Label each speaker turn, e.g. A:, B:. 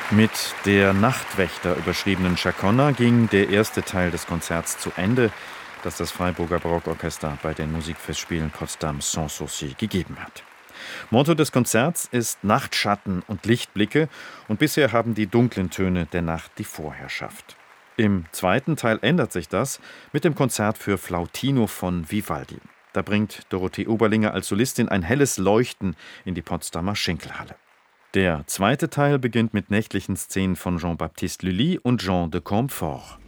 A: Mit der Nachtwächter überschriebenen Chaconne ging der erste Teil des Konzerts zu Ende, das das Freiburger Barockorchester bei den Musikfestspielen Potsdam Sans Souci gegeben hat. Motto des Konzerts ist Nachtschatten und Lichtblicke, und bisher haben die dunklen Töne der Nacht die Vorherrschaft. Im zweiten Teil ändert sich das mit dem Konzert für Flautino von Vivaldi. Da bringt Dorothee Oberlinger als Solistin ein helles Leuchten in die Potsdamer Schinkelhalle. Der zweite Teil beginnt mit nächtlichen Szenen von Jean-Baptiste Lully und Jean de Compfort.